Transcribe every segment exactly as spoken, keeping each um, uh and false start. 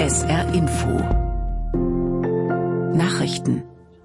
S R Info Nachrichten.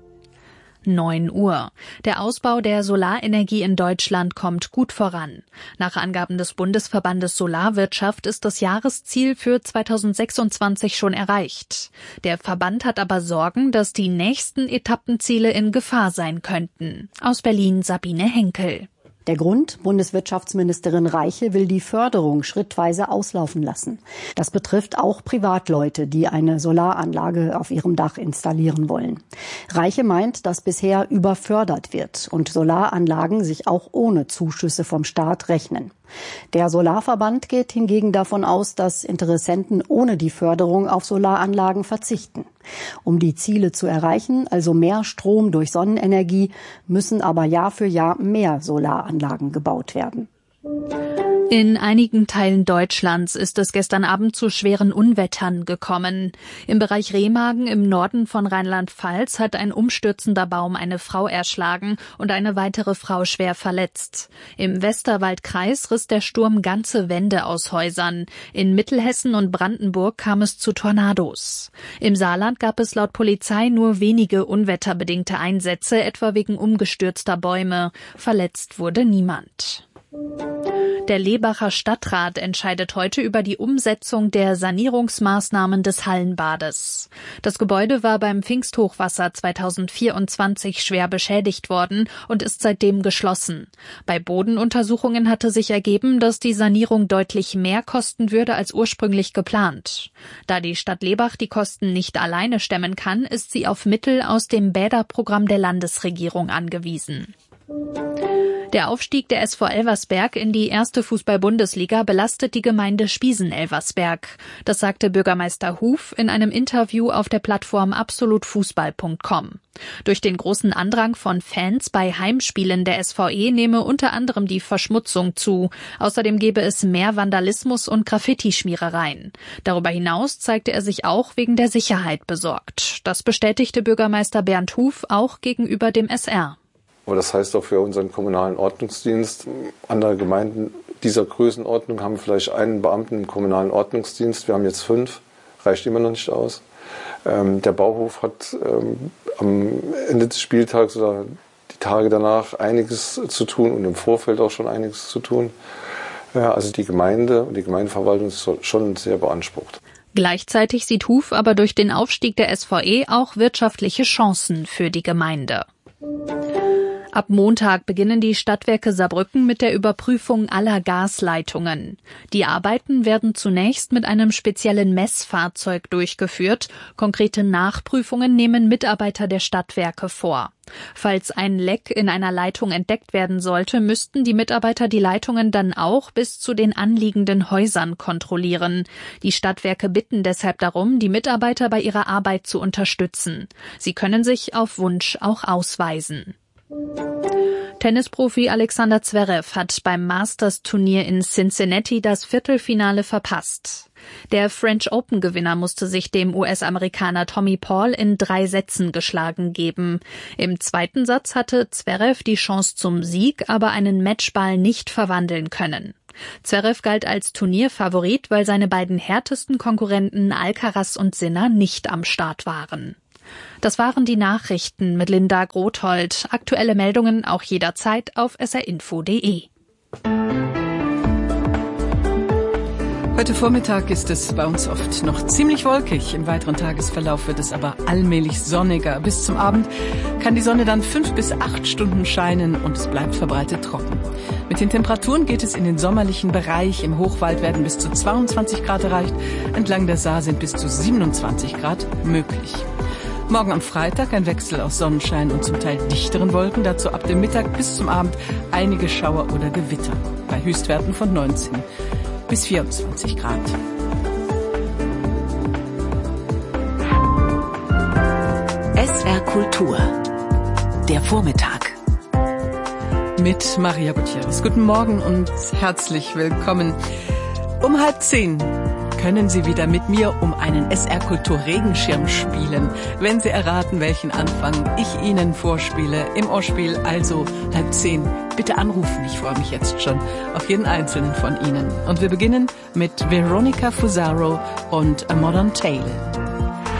neun Uhr. Der Ausbau der Solarenergie in Deutschland kommt gut voran. Nach Angaben des Bundesverbandes Solarwirtschaft ist das Jahresziel für zweitausendsechsundzwanzig schon erreicht. Der Verband hat aber Sorgen, dass die nächsten Etappenziele in Gefahr sein könnten. Aus Berlin Sabine Henkel. Der Grund: Bundeswirtschaftsministerin Reiche will die Förderung schrittweise auslaufen lassen. Das betrifft auch Privatleute, die eine Solaranlage auf ihrem Dach installieren wollen. Reiche meint, dass bisher überfördert wird und Solaranlagen sich auch ohne Zuschüsse vom Staat rechnen. Der Solarverband geht hingegen davon aus, dass Interessenten ohne die Förderung auf Solaranlagen verzichten. Um die Ziele zu erreichen, also mehr Strom durch Sonnenenergie, müssen aber Jahr für Jahr mehr Solaranlagen gebaut werden. In einigen Teilen Deutschlands ist es gestern Abend zu schweren Unwettern gekommen. Im Bereich Remagen im Norden von Rheinland-Pfalz hat ein umstürzender Baum eine Frau erschlagen und eine weitere Frau schwer verletzt. Im Westerwaldkreis riss der Sturm ganze Wände aus Häusern. In Mittelhessen und Brandenburg kam es zu Tornados. Im Saarland gab es laut Polizei nur wenige unwetterbedingte Einsätze, etwa wegen umgestürzter Bäume. Verletzt wurde niemand. Der Lebacher Stadtrat entscheidet heute über die Umsetzung der Sanierungsmaßnahmen des Hallenbades. Das Gebäude war beim Pfingsthochwasser zweitausendvierundzwanzig schwer beschädigt worden und ist seitdem geschlossen. Bei Bodenuntersuchungen hatte sich ergeben, dass die Sanierung deutlich mehr kosten würde als ursprünglich geplant. Da die Stadt Lebach die Kosten nicht alleine stemmen kann, ist sie auf Mittel aus dem Bäderprogramm der Landesregierung angewiesen. Der Aufstieg der S V Elversberg in die erste Fußball-Bundesliga belastet die Gemeinde Spiesen-Elversberg. Das sagte Bürgermeister Huf in einem Interview auf der Plattform absolut fußball punkt com. Durch den großen Andrang von Fans bei Heimspielen der S V E nehme unter anderem die Verschmutzung zu. Außerdem gebe es mehr Vandalismus und Graffiti-Schmierereien. Darüber hinaus zeigte er sich auch wegen der Sicherheit besorgt. Das bestätigte Bürgermeister Bernd Huf auch gegenüber dem S R. Aber das heißt auch für unseren kommunalen Ordnungsdienst, andere Gemeinden dieser Größenordnung haben vielleicht einen Beamten im kommunalen Ordnungsdienst. Wir haben jetzt fünf, reicht immer noch nicht aus. Ähm, der Bauhof hat ähm, am Ende des Spieltags oder die Tage danach einiges zu tun und im Vorfeld auch schon einiges zu tun. Ja, also die Gemeinde und die Gemeindeverwaltung ist schon sehr beansprucht. Gleichzeitig sieht Huf aber durch den Aufstieg der S V E auch wirtschaftliche Chancen für die Gemeinde. Ab Montag beginnen die Stadtwerke Saarbrücken mit der Überprüfung aller Gasleitungen. Die Arbeiten werden zunächst mit einem speziellen Messfahrzeug durchgeführt. Konkrete Nachprüfungen nehmen Mitarbeiter der Stadtwerke vor. Falls ein Leck in einer Leitung entdeckt werden sollte, müssten die Mitarbeiter die Leitungen dann auch bis zu den anliegenden Häusern kontrollieren. Die Stadtwerke bitten deshalb darum, die Mitarbeiter bei ihrer Arbeit zu unterstützen. Sie können sich auf Wunsch auch ausweisen. Tennisprofi Alexander Zverev hat beim Masters-Turnier in Cincinnati das Viertelfinale verpasst. Der French Open-Gewinner musste sich dem U S-Amerikaner Tommy Paul in drei Sätzen geschlagen geben. Im zweiten Satz hatte Zverev die Chance zum Sieg, aber einen Matchball nicht verwandeln können. Zverev galt als Turnierfavorit, weil seine beiden härtesten Konkurrenten Alcaraz und Sinner nicht am Start waren. Das waren die Nachrichten mit Linda Grothold. Aktuelle Meldungen auch jederzeit auf s r info punkt d e. Heute Vormittag ist es bei uns oft noch ziemlich wolkig. Im weiteren Tagesverlauf wird es aber allmählich sonniger. Bis zum Abend kann die Sonne dann fünf bis acht Stunden scheinen und es bleibt verbreitet trocken. Mit den Temperaturen geht es in den sommerlichen Bereich. Im Hochwald werden bis zu zweiundzwanzig Grad erreicht. Entlang der Saar sind bis zu siebenundzwanzig Grad möglich. Morgen am Freitag ein Wechsel aus Sonnenschein und zum Teil dichteren Wolken. Dazu ab dem Mittag bis zum Abend einige Schauer oder Gewitter. Bei Höchstwerten von neunzehn bis vierundzwanzig Grad. S R Kultur. Der Vormittag. Mit Maria Gutierrez. Guten Morgen und herzlich willkommen. Um halb zehn können Sie wieder mit mir um einen S R Kultur Regenschirm spielen, wenn Sie erraten, welchen Anfang ich Ihnen vorspiele. Im Ohrspiel also halb zehn. Bitte anrufen, ich freue mich jetzt schon auf jeden einzelnen von Ihnen. Und wir beginnen mit Veronica Fusaro und A Modern Tale.